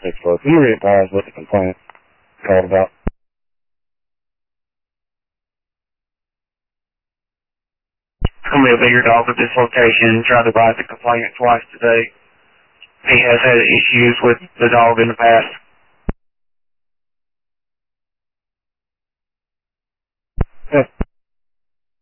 Can you re-advise what the complaint called about? Somebody will be your dog at this location and tried to write the complaint twice today. He has had issues with the dog in the past.